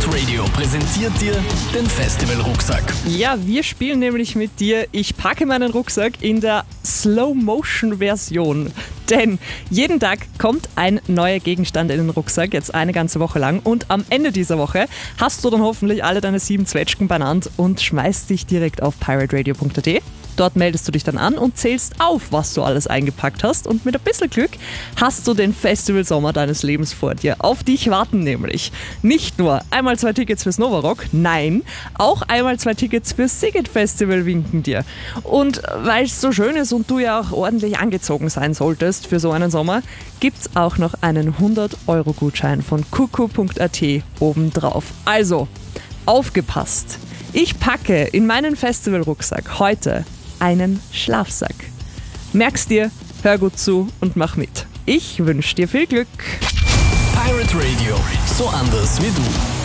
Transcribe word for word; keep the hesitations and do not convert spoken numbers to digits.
Pirate Radio präsentiert dir den Festival-Rucksack. Ja, wir spielen nämlich mit dir. Ich packe meinen Rucksack in der Slow-Motion-Version. Denn jeden Tag kommt ein neuer Gegenstand in den Rucksack, jetzt eine ganze Woche lang. Und am Ende dieser Woche hast du dann hoffentlich alle deine sieben Zwetschgen benannt und schmeißt dich direkt auf pirate radio punkt a t. Dort meldest du dich dann an und zählst auf, was du alles eingepackt hast. Und mit ein bisschen Glück hast du den Festivalsommer deines Lebens vor dir. Auf dich warten nämlich nicht nur einmal zwei Tickets fürs Novarock, nein, auch einmal zwei Tickets fürs Siget Festival winken dir. Und weil es so schön ist und du ja auch ordentlich angezogen sein solltest für so einen Sommer, gibt's auch noch einen hundert Euro Gutschein von kuku punkt a t obendrauf. Also, aufgepasst! Ich packe in meinen Festivalrucksack heute einen Schlafsack. Merk's dir, hör gut zu und mach mit. Ich wünsche dir viel Glück. Pirate Radio, so anders wie du.